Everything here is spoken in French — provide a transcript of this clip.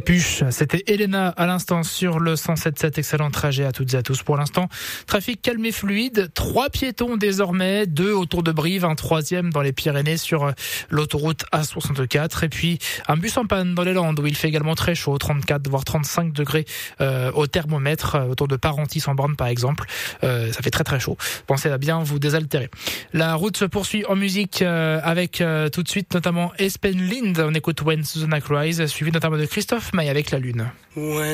Puche. C'était Elena à l'instant sur le 107.7. Excellent trajet à toutes et à tous. Pour l'instant, trafic calme et fluide. 3 piétons désormais, 2 autour de Brive, un 3e dans les Pyrénées sur l'autoroute A64. Et puis un bus en panne dans les Landes où il fait également très chaud, 34 voire 35 degrés au thermomètre, autour de Parentis en Borne par exemple. Ça fait très très chaud. Pensez à bien vous désaltérer. La route se poursuit en musique avec tout de suite notamment Espen Lind. On écoute When Susanna Cries, suivi notamment de Christophe Maé avec La Lune.